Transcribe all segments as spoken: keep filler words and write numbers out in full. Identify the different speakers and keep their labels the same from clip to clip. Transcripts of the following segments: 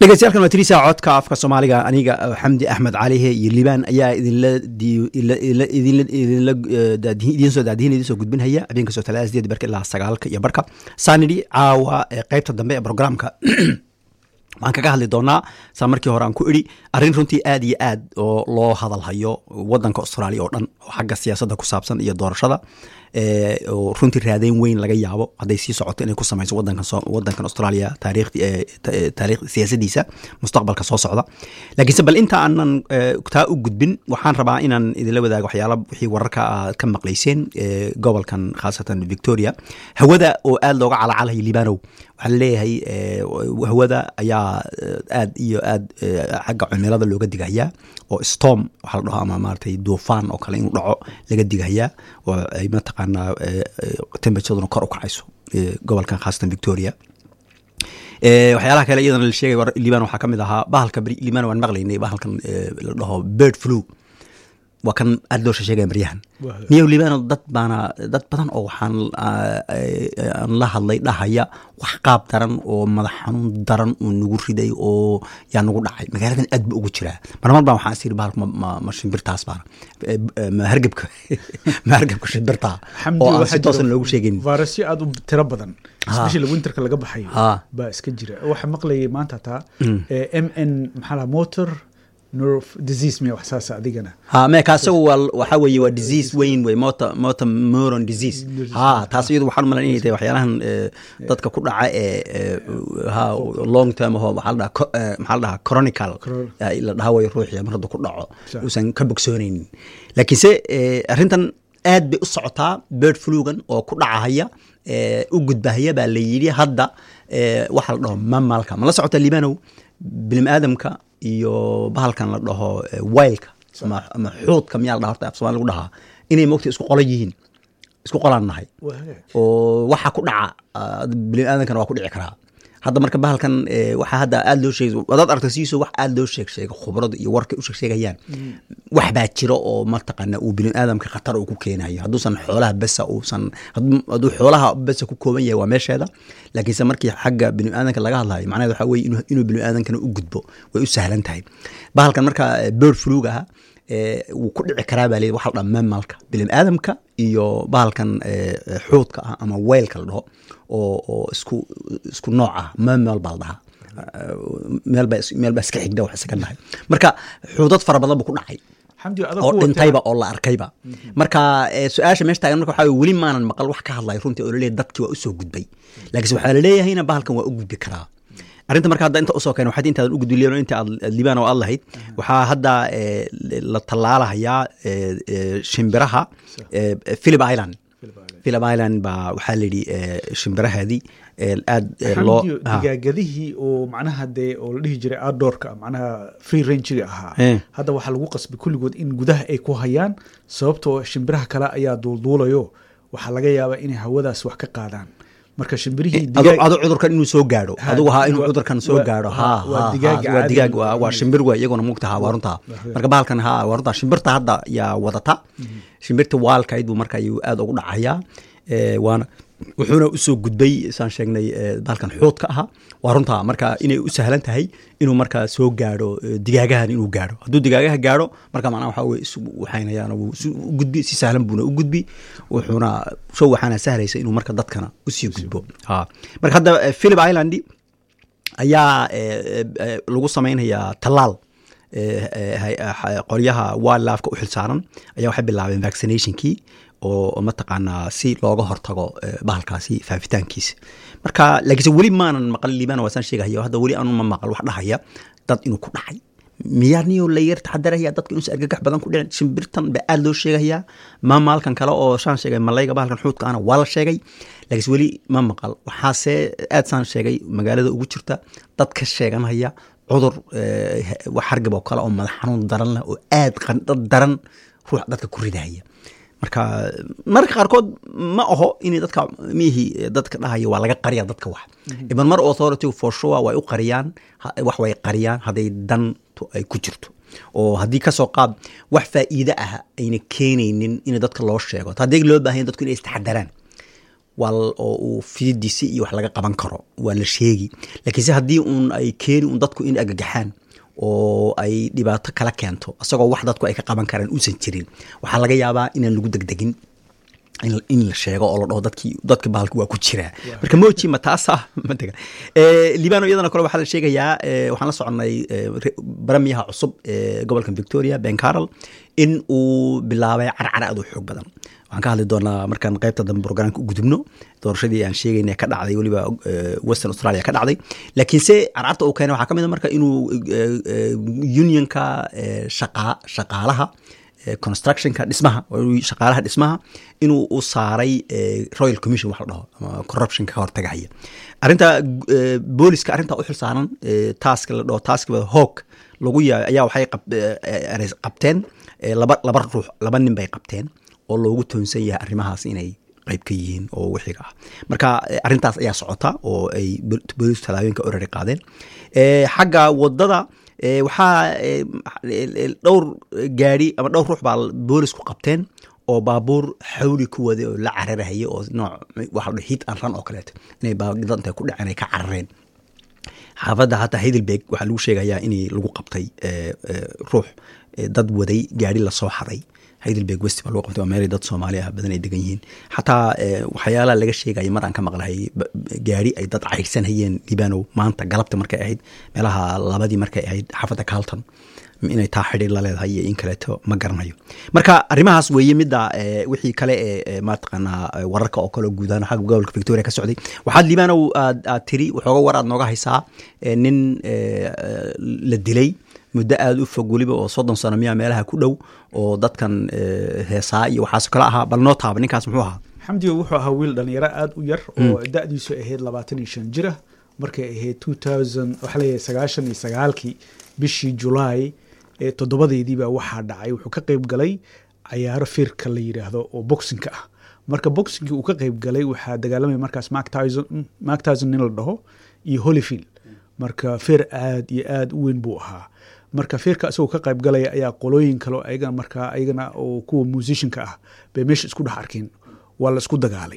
Speaker 1: dhegeystayaal waa tirisa codka afka Soomaaliga aniga Xamdi Axmed Calihe iyo Liban ayaa idin la idin idin la idin soo daadin idin soo gudbinaya habeenka soo talaasdeed barka ilaa sagaalka iyo barka saanidi caawa qaybta dambe ee barnaamijka waxaan kaga hadli doonaa saa markii hore aan ku iri arrin runtii aad iyo aad oo loo hadal hayo wadanka Australia oo dhan oo xagga siyaasadda ku saabsan iyo doorashada ee oo runtii raadeen weyn laga yaabo haday sii socoto inay ku samayso wadankan wadankan Australia taariikh taariikh siyaasadiisa mustaqbalka soo socda laakiin bal inta aanan taa u gudbin waxaan rabaa inaan idin la wadaago waxyaalo wixii wararka ka maqlayseen gobolkan khaasatan Victoria hawada oo aad looga calacalay Libanow waxaa leeyahay hawada ayaa aad iyo aad xagga cimilada looga digayaa oo storm waxa la dhahaa ama maartay duufaan oo kale in dhaco laga digayaa oo ay ma taqaana temperature kor u kacayso gobolkan khaasatan Victoria ee waxyaalaha kale iyadana la sheegay Liban waxa kamid ahaa bahalka Liban waan maqlaynay bahalkan la dhaho bird flu wakan aad loo sheegay maryahan niyo Liban dad baana dad badan oo waxaan aan la hadlay dhahaya wax qaab daran oo madax xanuun daran oo nagu riday oo yaa nagu dhacay magaaladan aad buu ugu jiraa marmar baan waxaan siir bahalka ma shimbirtaas baan ma hargabka ma hargabka shimbirta oo si toosan loogu sheegin
Speaker 2: virus aad u tiro badan especially winterka laga baxayo ba iska jira waxa maqlayay maanta taa M N maxaa motor nerve disease me waxsaas adigana
Speaker 1: ha ma kaasagu waxa weeye waa disease weyn way motor motor neuron disease ha taas iyadu waxaan malayn inay tahay waxyaalahan dadka ku dhaca ee ha long term oo waxa la maxaa la chronical ila dhaaway ruuxiya marada ku dhaco uusan ka bogsoonaynin laakiin se arrintan aad bay u socotaa bird flu-gan oo ku dhacaya u gudbahaya baa la yiri hadda waxa la dhaho mamalka ma la socota Libanow bilim aadamka iyo bahalkan la dhaho wildka ama ama xuudka miyaa la dhaho af Soomaali lagu dhahaa inay moogta isku qolo yihiin isku qolanahay oo waxa ku dhaca bilim aadamkan waa ku dhici karaa hadda marka bahalkan waxa hadda aad loo sheegay wadaad aragtaysiiso wax aad loo sheeg sheegay khibrad iyo warka u sheegayaan wax baa jiro oo ma taqaana uu bilim aadamka khatar uu ku keenayo haduusan xoolaha bas uu san haduu xoolaha bas ku kooban yahay waa meesheeda laakiin markii xagga bilim aadamka laga hadlayo macnaheedu waxa weey inuu inuu bilim aadamkana u gudbo way u sahlan tahay bahalkan marka bird flu-ga ee uu ku dhici karaa baa leeyahay waxa la dhamaa mamalka bilim aadamka iyo bahalkan xuudka ama whale-ka la dhaho oo oo isku isku nooc ah mamal baa dhaha meel baa meel baa iska xigda wax iska dhahay marka xuudad fara badan buu ku dhacay
Speaker 2: xamdi adag
Speaker 1: oo dhintayba oo la arkayba marka su'aasha meesha taagan marka waxa wali maanan maqal wax ka hadlay runtii oo leeyahay dadkii waa u soo gudbay laakiin waxa la leeyahay in bahalkan waa u gudbi karaa arinta marka hadda inta u soo keenay waxa inta u gudbiyeen inta Liban oo Allah hayd waxa hadda la talaalahayaa shimbiraha Phillip Island Phillip Island ba waxa la yiri shimbirahadi aad
Speaker 2: loo digaagadihii oo macnaha de oo la dhihi jiray outdoorka macnaha free range ahaa hadda waxa lagu qasbay kulligood in gudaha ay ku hayaan sababtoo shimbiraha kale ayaa duulduulayo waxa laga yaabaa in hawadaas wax ka qaadaan marka shimbirihii
Speaker 1: digaag adu cudurkan inuu soo gaaro adigu ha inuu cudurkan soo gaaro ha waa digaag waa shimbir waa iyaguna mugtaha warunta marka bahalkan ha warunta shimbirta hadda yaa wadata shimbirta waalkayd buu marka ayuu aad ugu dhacayaa ee waana wuxuuna u soo gudbay saan sheegnay bahalkan xuudka aha warunta marka inay u sahlan tahay inuu marka soo gaaro digaagahan inuu gaaro haduu digaagaha gaaro marka macnaha waxa weey waxaynayaan uu gudbi si sahlan buuna u gudbi wuxuuna soo waxaana sahlaysa inuu marka dadkana u sii gudbo ha marka hadda Phillip Island ayaa lagu sameeynayaa talaal qoryaha wildlife-ka u xilsaaran ayaa waxay bilaabeen vaccination-kii oo ma taqaana si looga hortago bahalkaasi faafitaankiisa marka laakiin wali maanan maqal Liban waa san sheegayo hadda wali aanu ma maqal wax dhahaya dad inuu ku dhacay miyaaniyo la yar taxadaraya dadku inuu argagax badan ku dhicin shimbirtan ba aad loo sheegaya mamalkan kale oo shan sheegay malayga bahalkan xuudka ana wala sheegay laakiin wali ma maqal waxaase aad san sheegay magaalada ugu jirta dad ka sheeganaya cudur wax hargab oo kale oo madax xanuun daran leh oo aad qandad daran ruux dadka ku ridaya marka marka qaarkood ma aho in dadka mihi dadka dhahayo waa laga qariya dadka wax iban mar authority for sure way u qariyaan wax way qariyaan haday dan ay ku jirto oo hadii ka soo qaab wax faa'iido ah ayna keenaynin in dadka loo sheego hadii loo baahan dadku inay istaxadaraan wal oo uu fiidisi iyo wax laga qaban karo waa la sheegi laakiin se haddii uun ay keeni un dadku in agagaxaan oo ay dhibaato kala keento asagoo wax dadku ay ka qaban karaan uusan jirin waxaa laga yaabaa inaan lagu degdegin in la sheego oo la dhaho dadkii dadka bahalka waa ku jiraa marka moji ma taasa ma taga ee Libano iyadana kale waxaa la sheegayaa waxaan la soconay baramiyaha cusub ee gobolka Victoria Ben Carroll in uu bilaabay carcar aad u xoog badan waxaan ka hadli doonaa markaan qaybta dambe programka u gudubno doorashadii aan sheegaynay ka dhacday waliba Western Australia ka dhacday laakiin se carcarta uu keenay waxaa kamid ah marka inuu unionka shaqa shaqaalaha constructionka dhismaha shaqaalaha dhismaha inuu u saaray Royal Commission wax la dhaho ama corruption ka hortagaya arinta booliska arinta u xilsaaran task la dhaho task wada hawk lagu yaay ayaa waxay qabteen laba laba ruux laba nin bay qabteen oo loogu toonsan yahay arrimahaas inay qayb ka yihiin oo wixiga ah marka arintaas ayaa socota oo ay booliska talaabooyinka orari qaadeen ee xagga wadada waxaa dhowr gaari ama dhowr ruux baa boolisku qabteen oo baabuur xawli ku waday oo la cararayay oo nooc waxa la hit and run oo kaleeto inay baaqdanta ku dhaceen ay ka carareen xaafadda hata Heidelberg waxa lagu sheegayaa in lagu qabtay ruux dad waday gaari la soo xaday Heidelberg West baa loo qabtay oo meel dad Soomaali ah badan ay degan yihiin xataa waxyaalaha laga sheegay mar aan ka maqlahay gaari ay dad cayrsan hayeen Libano maanta galabta markay ahayd meelaha labadii markay ahayd xaafadda Carlton inay taa xidhiir la leedahay iyo in kaleeto ma garanayo marka arrimahaas weeye midda wixii kale ee ma taqaanaa wararka oo kale guudaan xagga gobolka Victoria ka socday waxaad Libano aad tiri waxooga war aad nooga haysaa nin la dilay muddo aad u fog waliba oo soddon sano miya meelaha ku dhow oo dadkan heesaa iyo waxaas kala ahaa bal noo taaba ninkaas muxuu ahaa
Speaker 2: xamdi wuxuu ahaa wiil dhalinyaro aad u yar oo da'diisu ahayd labaatan iyo shan jir markay ahayd two thousand waxa la yiraahdaa sagaashan iyo sagaalkii bishii July ee toddobadeedii baa waxaa dhacay wuxuu ka qayb galay ciyaaro firka la yiraahdo oo boxing ah marka boxing uu ka qayb galay waxaa dagaalamay markaas Mark Tyson Mark Tyson nin la dhaho iyo Holyfield marka fir aad iyo aad u weyn buu ahaa marka firka asoo ka qayb galay ayaa qolooyin kale ayaga marka ayagana oo kuwa musicianka ah bay meesha isku dhex arkeen waa la isku dagaalay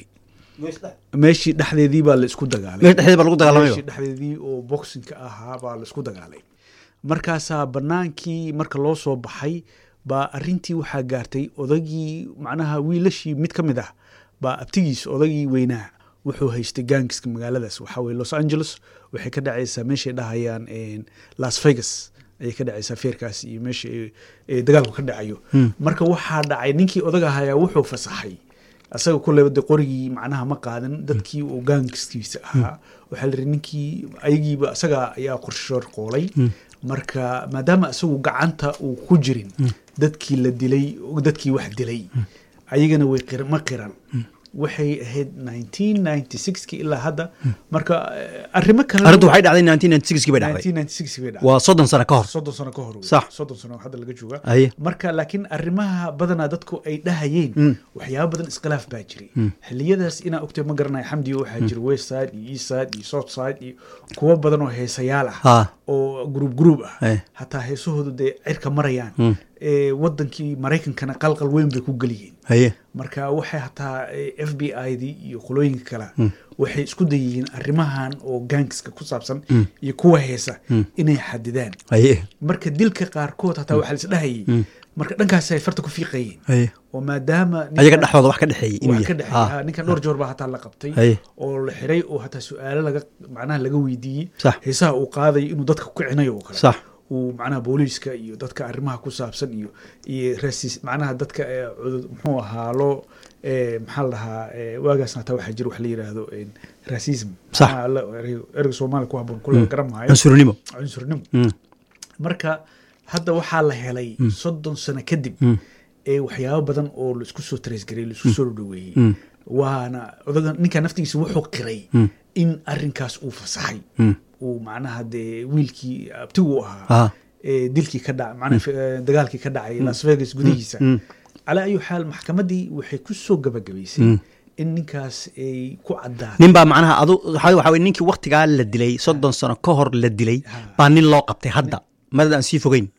Speaker 2: meeshii dhexdeedii baa la isku dagaalay
Speaker 1: meeshii dhexdeedii baa lagu dagaalamay
Speaker 2: meeshii dhexdeedii oo boxing ahaa baa la isku dagaalay markaasa banaankii marka loo soo baxay baa arintii waxaa gaartay odagii macnaha wiilashii mid ka mid ah baa abtigiis odagii weynaa wuxuu haystay gaangska magaaladaas waxa weeye Los Angeles waxay ka dhacaysaa meeshay dhahayaan Las Vegas ay ka dhacaysaa feerkaas iyo meesha ee dagaalku ka dhacayo marka waxaa dhacay ninkii odaga ahaa wuxuu fasaxay asaga ku leeyahay qorigii macnaha ma qaadan dadkii oo gaangskiisa ahaa waxa la yiri ninkii ayagiiba asaga ayaa qorshoor qoolay marka maadaama asagu gacanta uu ku jirin dadkii la dilay dadkii wax dilay ayagana way qirma qiran waxay ahayd nineteen ninety-six ki ilaa hadda marka arrimo kale
Speaker 1: arrintu waxay dhacday nineteen ninety-six ki bay dhacday
Speaker 2: nineteen ninety-six ki bay dhacday
Speaker 1: waa soddon sano ka hor
Speaker 2: soddon sano ka hor
Speaker 1: sax
Speaker 2: soddon sano hadda laga jooga marka laakiin arrimaha badana dadku ay dhahayeen waxyaabo badan iskhilaaf baa jiray xilliyadaas ina ogtay ma garanay xamdi waxa jira west side iyo east side iyo south side iyo kuwa badan oo heesayaal ah oo group group ah hatta heesahoodu de cirka marayaan ee wadankii Mareykankana qalqal weyn bay ku galiyeen
Speaker 1: haye
Speaker 2: marka waxay hataa F B I di iyo qolooyinka kale waxay isku dayeen arrimahan oo gangska ku saabsan iyo kuwa heesa inay xadidaan
Speaker 1: haye
Speaker 2: marka dilka qaar kood hataa waxa la isdhahay marka dhankaas ay farta ku fiiqayeen oo maadaama
Speaker 1: ayaga dhaxooda wax ka dhaxeeyay
Speaker 2: inuu yahay ninka dhowr joor baa hataa la qabtay oo la xiray oo hataa su'aalo laga macnaha laga weydiiyay heesaha uu qaaday inuu dadka ku kicinayo oo kale
Speaker 1: sax
Speaker 2: uu macnaha booliska iyo dadka arrimaha ku saabsan iyo iyo rasis macnaha dadka muxuu ahaa loo ee maxaa lahaa waagaasna taa waxa jira wax la yiraahdo racism erga Soomaali ku habboon kullu garamahay
Speaker 1: cunsurnimo
Speaker 2: cunsurnimo marka hadda waxaa la helay soddon sano kadib ee waxyaabo badan oo la isku soo trace garay la isku soo dhaweeyay waana odaga ninka naftiisa wuxuu qiray in arrinkaas uu fasaxay uu macnaha de wiilkii abtigu ahaa ee dilkii ka dhacay macnaha dagaalkii ka dhacay Las Vegas gudihiisa ala ayu xaal maxkamadii waxay ku soo gabagabaysay in ninkaas ay ku caddaatay
Speaker 1: nin baa macnaha adu waxa way ninkii waqtiga la dilay soddon sano ka hor la dilay baa nin loo qabtay hadda madad aan sii fogeyn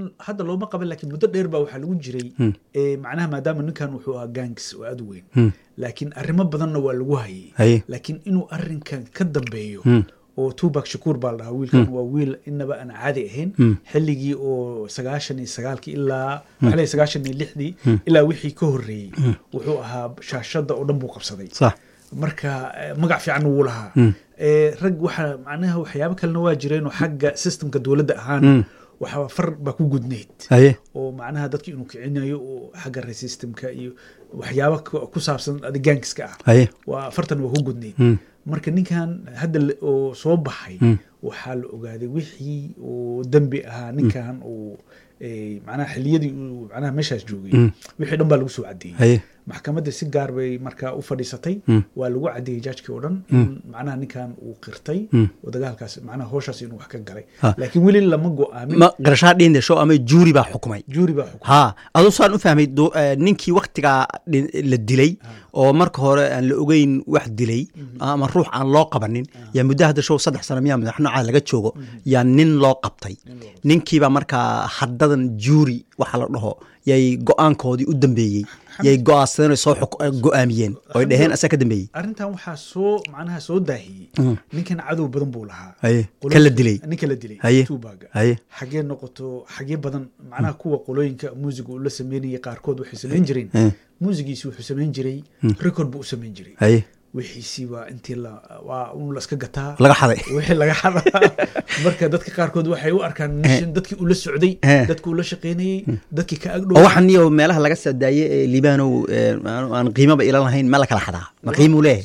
Speaker 2: hadda looma qaban laakiin muddo dheer baa waxaa lagu jiray macnaha maadaama ninkan wuxuu ahaa gangs oo aad u weyn laakiin arrimo badanna waa lagu hayay laakiin inuu arrinkan ka dambeeyo oo Tupac Shakur baa la dhahaa wiilkan waa wiil inaba aan caadi ahayn xilligii oo sagaashan iyo sagaalkii ilaa waxay sagaashan iyo lixdii ilaa wixii ka horeeyay wuxuu ahaa shaashada oo dhan buu qabsaday صح marka magac fiican uu lahaa ee rag waxa macnaha waxyaabo kale waa jireen oo xagga systemka dawladda ahaan waxa far ba ku gudneed oo macnaha dadkii inuu kicinayo oo xagga systemka iyo waxyaabo ku saabsan adeegankiska ah waa fartan waa ku gudneed marka ninkan hadda oo soo baxay waxa la ogaaday wixii oo dambi ahaa ninkan oo ee macnaha xiliyadii macnaha meeshaas joogay wixii dhan baa lagu soo cadeeyay maxkamadda si gaar bay markaa u fadhiisatay waa lagu cadeeyay judge-kii oo dhan in macnaha ninkan uu qirtay oo dagaalkaas macnaha howshaas inuu wax ka galay laakiin weli lama go'aamin
Speaker 1: ma qarashaa dhinde soo ama jury baa xukumay
Speaker 2: jury baa xukumay
Speaker 1: ha adoo saan u fahmay ninkii waqtiga la dilay oo marka hore aan la ogeyn wax dilay ama ruux aan loo qabanin ya muddo hadda show saddex sano miyaa madaxnooca laga joogo ya nin loo qabtay ninkii baa markaa haddadan jury waxa la dhaho yay go'aankoodii u dambeeyay yay go'aansadeen soo go'aamiyeen oo ay dhaheen asaga ka dambeeyay
Speaker 2: arrintan waxa soo macnaha soo daahiyay ninkan cadow badan buu lahaa
Speaker 1: kala dilay
Speaker 2: ninka la dilay Tupac xagee noqoto xagee badan macnaha kuwa qolooyinka muusiga uu la sameeyay qaarkood waxay sameyn jireen muusigiisu wuxuu sameyn jiray record buu sameyn jiray wixiisi waa intii la waa uu la iska gataa
Speaker 1: laga xaday
Speaker 2: wixii laga xaday marka dadka qaarkood waxay u arkaan mission dadkii uu la socday dadkii uu la shaqeynayay dadkii ka agdhow
Speaker 1: waxan iyo meelaha laga sadaayay ee Libaano aan qiimo ba ilaa lahayn ma la kala xadaa ma qiimo leh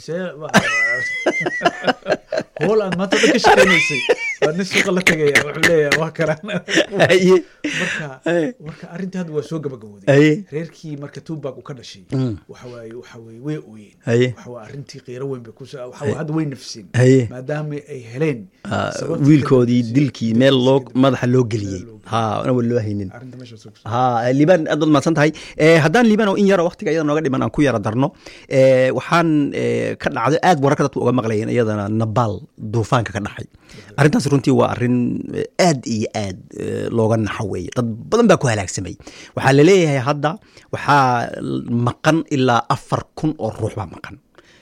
Speaker 1: هولان ما تقدر كشكنيسي والناس قال لك يا وحليه وهكذا اي
Speaker 2: marka marka arintaad waa soo gabagabowday reerkii marka Tupac uu ka dhashay waxa way waxa way way ooyeen waxa waa arintii qiiro weyn bay ku soo waxa had way nafsiin maadaama ay heleen
Speaker 1: wiilkoodii dilkii meel loo madaxa loo galiyay ha ana wal loo haynin ha liban adad ma santahay ee hadaan liban oo in yara waqtiga iyada nooga dhiman aan ku yara darno ee waxaan ka dhacday aad wararka dadku uga maqlayeen iyadana Nepal duufaanka ka dhaxay arintaas runtii waa arin aad iyo aad looga naxaway dad badan baa ku halaagsamay waxa la leeyahay hadda waxa maqan ilaa afar kun oo ruux baa maqan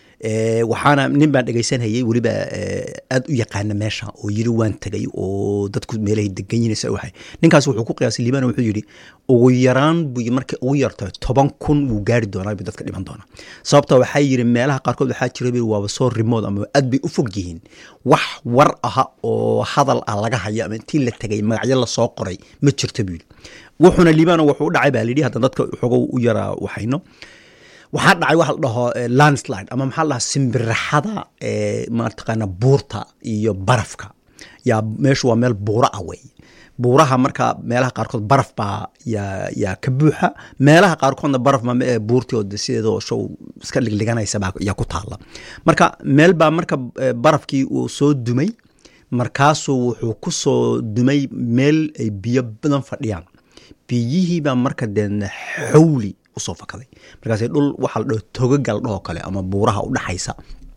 Speaker 1: ee waxaana nin baan dhageysanayay waliba aad u yaqaan meesha oo yiri waan tagay oo dadku meelahay degan yihiin soo waxay ninkaas wuxuu ku qiyaasay Liban wuxuu yiri ugu yaraan buu markii ugu yarto toban kun uu gaari doonaa bid dadka dhiman doona sababta waxa yiri meelaha qaar kood waxa jiray waa soo remote ama aad bay u fog yihiin wax war aha oo hadal ah laga hayo ama intii la tagay magacyo la soo qoray ma jirto bil wuxuna Liban wuxuu u dhacay baa lidii hadda dadka xogo u yara waxayno waxa dhacay waxa la dhaho landslide ama maxaa la simbiraxada ee ma taqaana buurta iyo barafka ya meeshu waa meel buura ah way buuraha marka meelaha qaar kood baraf baa ya ya ka buuxa meelaha qaar koodna baraf ma buurti oo sideedo show iska ligliganaysa baa ya ku taala marka meel baa marka barafkii uu soo dumay markaasuu wuxuu ku soo dumay meel ay biyo badan fadhiyaan biyihii baa marka deen xawli soo fakaday markaas ay dhul waxa la dhaho togagal dhaho kale ama buuraha u dhaxaysa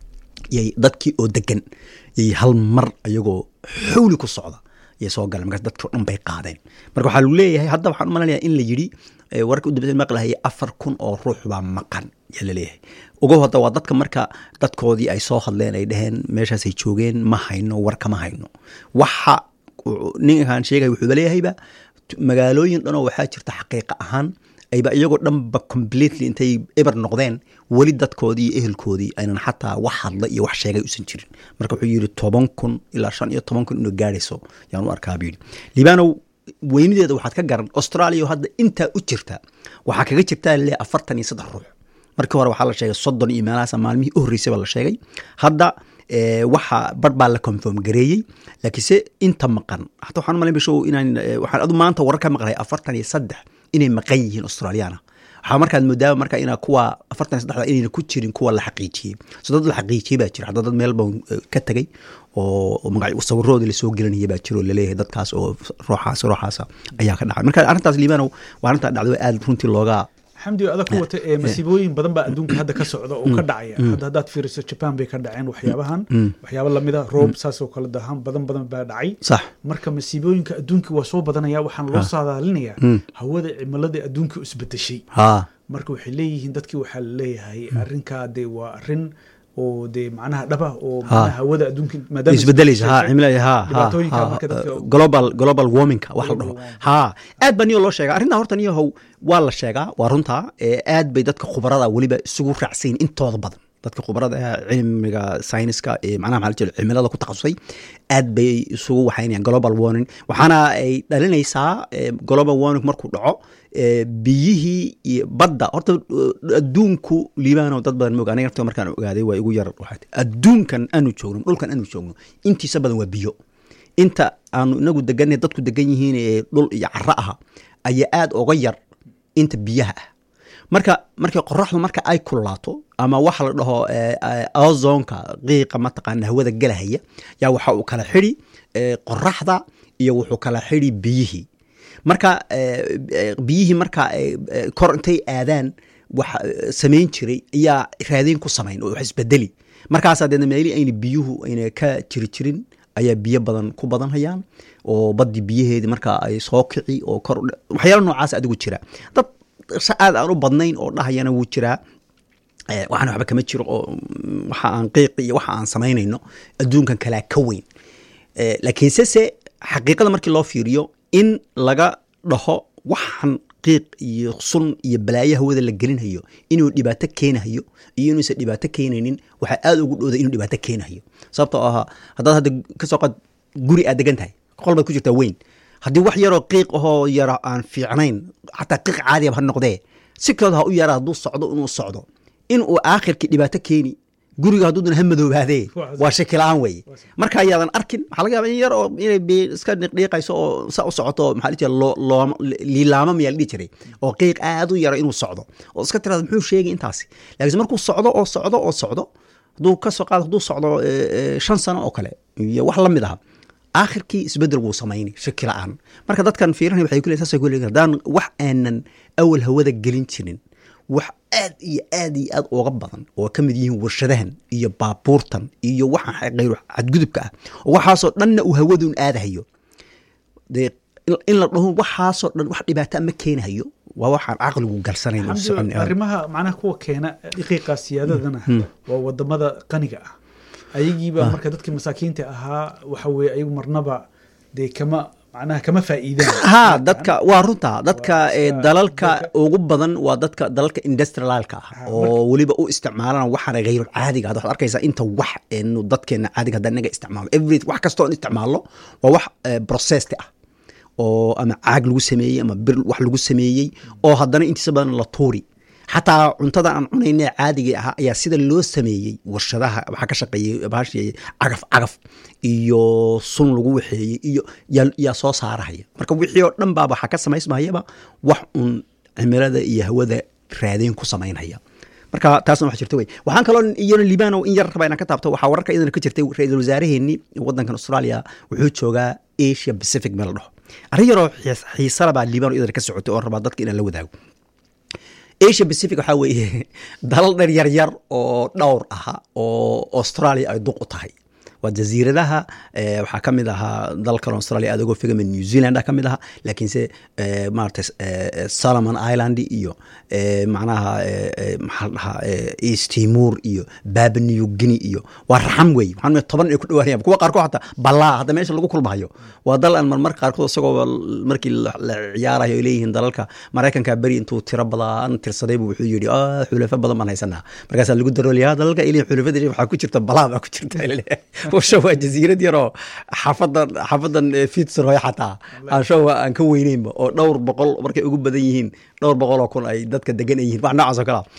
Speaker 1: yay dadkii oo degan yay hal mar ayagoo xawli ku socda yay soo galeen markaas dadkii dhan bay qaadeen marka waxa lagu leeyahay hadda waxaan u maleynayaa in la yiri warka u dibadda maqlahay afar kun oo ruux baa maqan yaa la leeyahay ugu hada waa dadka marka dadkoodii ay soo hadleen ay dhaheen meeshaas ay joogeen ma hayno war kama hayno waxa ninkan sheegay wuxuu leeyahayba magaalooyin dhan oo waxaa jirta xaqiiqo ahaan ayba iyagoo dhanba completely intay eber noqdeen wali dadkoodii iyo ehelkoodii aynan xataa wax hadla iyo wax sheegay usan jirin marka wuxuu yiri toban kun ilaa shan iyo toban kun inuu gaarayso yaan u arkaa biyidi Libaano weynideeda waxaad ka garan Australia hadda inta u jirta waxa kaga jirta ilaa afartan iyo saddex ruux markii hore waxa la sheegay soddon iyo meelahaas maalmihii u horeysay baa la sheegay hadda ee waxa barbaa la confirm gareeyay laakiinse inta maqan hatta waxaan malin bishow inaan waxaan adu maanta wararka maqlay afartan iyo saddex inay maqan yihiin Australiana waxa markaad moodaa marka ina kuwa afartan iyo saddex inay ku jirin kuwa la xaqiijiyay soo dad la xaqiijiyay baa jira dad meel baa ka tagay oo magac sawirroodii la soo gelinayay baa jiro la leeyahay dadkaas oo ruuxaas ruuxaas ayaa ka dhacay marka arintaas Liban waa arinta dhacdo aad runtii looga
Speaker 2: xamdi adag ku wata ee masiibooyin badan baa adduunka hadda ka socda oo ka dhacaya hadda hadaad fiiriso Japan bay ka dhaceen waxyaabahan waxyaabo lamid ah roob saas oo kala dahan badan badan baa dhacay marka masiibooyinka adduunka waa soo badanaya waxaan loo saadaalinayaa hawada cimilada adduunka isbedeshay marka waxay leeyihiin dadkii waxa leeyahay arrinka de waa arrin oo de macnaha dhaba oo macnaha hawada adduunka
Speaker 1: maadaama isbedelaysa ha cimilada ha ha global global warming wax la dhaho ha aad baan loo sheegaa arrinta horta niyo waa la sheegaa waa runta aad bay dadka khubarada waliba isugu raacsan intooda badan dadka khubarada cilmiga sayniska ee macnaha maxaa la jiro cimilada ku takhasusay aad bay isugu waxaynayaan global warming waxaana ay dhalinaysaa global warming markuu dhaco biyihii iyo badda horta adduunku liibaano dad badan moog aniga nafta markaan ogaaday waa igu yar waxaad adduunkan aanu joogno dhulkan aanu joogno intiisa badan waa biyo inta aanu inagu deganay dadku degan yihiin ee dhul iyo carro ah ayaa aad uga yar inta biyaha ah marka markay qoraxdu marka ay kulaato ama waxa la dhaho ozonka qiiqa mataqaana hawada galahaya yaa waxa uu kala xiri qoraxda iyo wuxuu kala xiri biyihii marka biyihii marka kor intay aadaan wax sameyn jiray ayaa raadin ku sameyn oo wax isbedeli markaas adeena meeli ay biyuhu ayna ka jiri jirin ayaa biyo badan ku badan hayaan oo baddi biyaheedii marka ay soo kici oo kor waxyaalo noocaas adigu jira dad aad aan u badnayn oo dhahayana wuu jiraa waxaan waxba kama jiro oo waxa aan qiiq iyo waxa aan samaynayno adduunkan kala ka weyn laakiin se xaqiiqada markii loo fiiriyo in laga dhaho waxan qiiq iyo sun iyo balaayo hawada la gelinayo inuu dhibaato keenayo iyo inuusan dhibaato keenaynin waxa aad ugu dhowday inuu dhibaato keenayo sababtoo ah haddaad hadda ka soo qad guri aad degan tahay qol baad ku jirtaa weyn haddii wax yaroo qiiq ahoo yaro aan fiicnayn xataa qiiq caadi ha noqdee si kalood ha u yara hadduu socdo inuu socdo inuu aakhirkii dhibaato keeni guriga hadduudan ha madoobaadee waa shaki la-aan weye marka ayaadan arkin waxaa laga yaaba in yar oo inay iska dhiiqayso oo saa u socoto maxaa la jira liilaama miyaa la dhihi jiray oo qiiq aad u yaro inuu socdo oo iska tiraada muxuu sheegay intaasi laakiin markuu socdo oo socdo oo socdo hadduu ka soo qaado hadduu socdo shan sano oo kale iyo wax la mid aha aakhirkii isbedel wuu samaynay shaki la-aan marka dadkan fiirinaya waxay ku leeyihin saasay ku leeyihin haddaan wax aanan awal hawada gelin jirin wax aad iyo aad iyo aad uga badan oo ka mid yihiin warshadahan iyo baabuurtan iyo waxaan qayr xadgudubka ah oo waxaasoo dhanna uu hawaduun aadahayo dee in la dhaho waxaasoo dhan wax dhibaato ma keenayo waa waxaan caqligu galsanayn
Speaker 2: arrimaha macnaha kuwa keena daqiiqa siyaadadana waa wadamada qaniga ah ayagiiba marka dadkii masaakiinta ahaa waxa weeye ayagu marnaba dee kama macnaha kama faa'iidaan
Speaker 1: ha dadka waa runta dadka dalalka ugu badan waa dadka dalalka industrialka ah oo waliba u isticmaalaan waxaan غير caadiga ah waxaad arkaysaa inta wax inuu dadkeena caadiga hadda naga isticmaalo every wax kasto oo isticmaalo waa wax processed ah oo ama caag lagu sameeyay ama bir wax lagu sameeyay oo haddana intiisa badan la tuuri xataa cuntada aan cunaynay caadiga ah ayaa sida loo sameeyay warshadaha waxa ka shaqeeyay baashii cagaf cagaf iyo sun lagu waxeeyay iyo yaa soo saaraya marka wixii oo dhan baa waxa ka samaysmayaba wax un cimilada iyo hawada raadin ku sameynaya marka taasna wax jirta way waxaan kaloo iyana Liibaan oo in yar rabaa inaan ka taabto waxa wararka idin ka jirtay ra'iisul wasaaraheeni wadankan Australia wuxuu joogaa Asia Pacific meel dhaho arrin yar oo xiiso laba Liibaan idin ka socotay oo rabaa dadka inaan la wadaago Asia Pacific waxa weeye dalal dheer yar yar oo dhowr aha oo Australia ay duq u tahay waa jasiiradaha waxa kamid aha dalka Australia aad uga figa New Zealand ka mid aha laakiin se maartay Solomon Island iyo macnaha maxaa East Timor iyo Papua New Guinea iyo waa raxam weey waxaan toban ay ku dhawaanayaan kuwa qaar ko hata balaa hada meesha lagu kulmayo waa dal aan marmar qaar ko isagoo markii la ciyaarayo leeyihiin dalalka Mareykanka bari intuu tiro badan tirsaday buu wuxuu yiri ah xulafo badan ma haysanaa markaas lagu darooliyaa dalalka ilaa xulafada waxa ku jirta balaa ku jirta وشو جزيرة يرو حفظا حفظا فيتسر هاي حتى شو أنك وينين أو دور بقول بركة أقول بديهين دور بقول أكون أي دتك دجنيين وعنا عزك الله